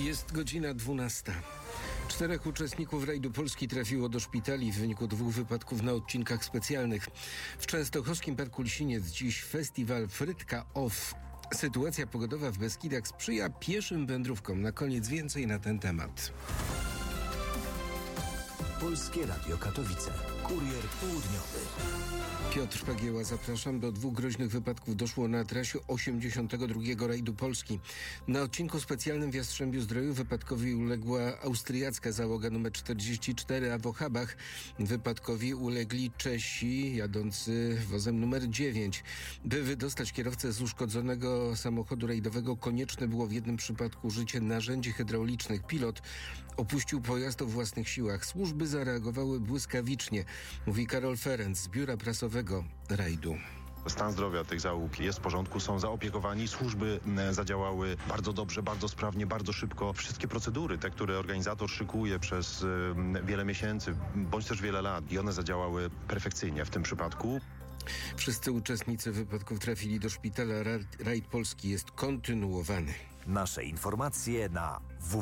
Jest godzina 12. 4 uczestników rajdu Polski trafiło do szpitali w wyniku 2 wypadków na odcinkach specjalnych. W częstochowskim Parku Lisiniec dziś festiwal Frytka Off. Sytuacja pogodowa w Beskidach sprzyja pieszym wędrówkom. Na koniec więcej na ten temat. Polskie Radio Katowice. Kurier południowy. Piotr Pagieła, zapraszam. Do 2 groźnych wypadków doszło na trasie 82 rajdu Polski. Na odcinku specjalnym w Jastrzębiu-Zdroju wypadkowi uległa austriacka załoga nr 44, a w Ochabach wypadkowi ulegli Czesi jadący wozem numer 9. By wydostać kierowcę z uszkodzonego samochodu rajdowego, konieczne było w jednym przypadku użycie narzędzi hydraulicznych. Pilot opuścił pojazd o własnych siłach. Służby zareagowały błyskawicznie, mówi Karol Ferenc z biura prasowego rajdu. Stan zdrowia tych załóg jest w porządku, są zaopiekowani, służby zadziałały bardzo dobrze, bardzo sprawnie, bardzo szybko. Wszystkie procedury, te, które organizator szykuje przez wiele miesięcy, bądź też wiele lat, i one zadziałały perfekcyjnie w tym przypadku. Wszyscy uczestnicy wypadków trafili do szpitala. Rajd Polski jest kontynuowany. Nasze informacje na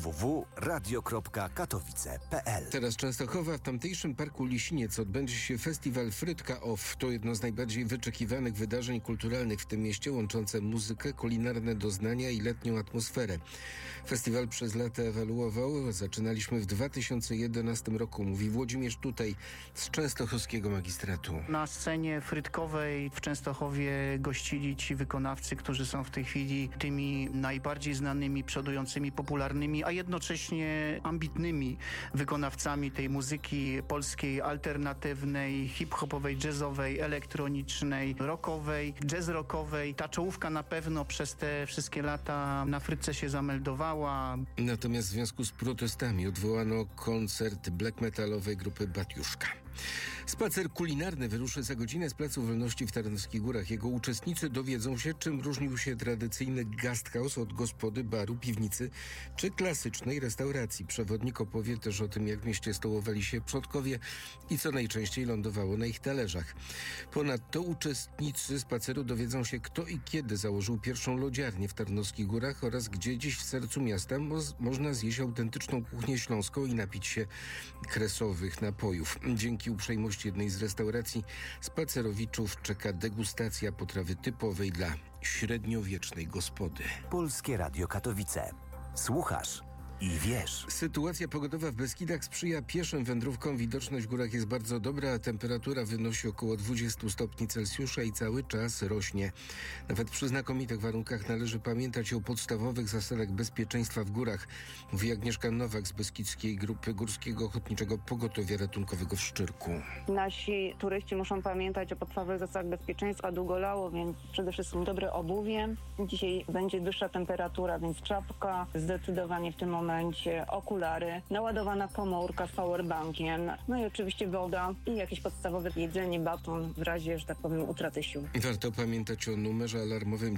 www.radio.katowice.pl. Teraz Częstochowa. W tamtejszym Parku Lisiniec odbędzie się festiwal Frytka Off. To jedno z najbardziej wyczekiwanych wydarzeń kulturalnych w tym mieście, łączące muzykę, kulinarne doznania i letnią atmosferę. Festiwal przez lata ewoluował. Zaczynaliśmy w 2011 roku, mówi Włodzimierz Tutaj z częstochowskiego magistratu. Na scenie frytkowej w Częstochowie gościli ci wykonawcy, którzy są w tej chwili tymi najbardziej znanymi, przodującymi, popularnymi, a jednocześnie ambitnymi wykonawcami tej muzyki polskiej, alternatywnej, hip-hopowej, jazzowej, elektronicznej, rockowej, jazz-rockowej. Ta czołówka na pewno przez te wszystkie lata na Frytce się zameldowała. Natomiast w związku z protestami odwołano koncert black metalowej grupy Batiuszka. Spacer kulinarny wyruszy za godzinę z Placu Wolności w Tarnowskich Górach. Jego uczestnicy dowiedzą się, czym różnił się tradycyjny gasthaus od gospody, baru, piwnicy czy klasycznej restauracji. Przewodnik opowie też o tym, jak w mieście stołowali się przodkowie i co najczęściej lądowało na ich talerzach. Ponadto uczestnicy spaceru dowiedzą się, kto i kiedy założył pierwszą lodziarnię w Tarnowskich Górach oraz gdzie dziś w sercu miasta można zjeść autentyczną kuchnię śląską i napić się kresowych napojów. Dzięki uprzejmości jednej z restauracji spacerowiczów czeka degustacja potrawy typowej dla średniowiecznej gospody. Polskie Radio Katowice. Słuchasz i wiesz. Sytuacja pogodowa w Beskidach sprzyja pieszym wędrówkom. Widoczność w górach jest bardzo dobra, a temperatura wynosi około 20 stopni Celsjusza i cały czas rośnie. Nawet przy znakomitych warunkach należy pamiętać o podstawowych zasadach bezpieczeństwa w górach, mówi Agnieszka Nowak z Beskidzkiej Grupy Górskiego Ochotniczego Pogotowia Ratunkowego w Szczyrku. Nasi turyści muszą pamiętać o podstawowych zasadach bezpieczeństwa. Długo lało, więc przede wszystkim dobre obuwie. Dzisiaj będzie wyższa temperatura, więc czapka, zdecydowanie w tym momencie okulary, naładowana komórka z powerbankiem, no i oczywiście woda i jakieś podstawowe jedzenie, baton w razie, że tak powiem, utraty sił. Warto pamiętać o numerze alarmowym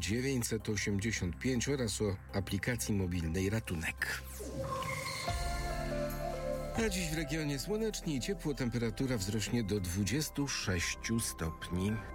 985 oraz o aplikacji mobilnej Ratunek. A dziś w regionie słonecznie i ciepło, temperatura wzrośnie do 26 stopni.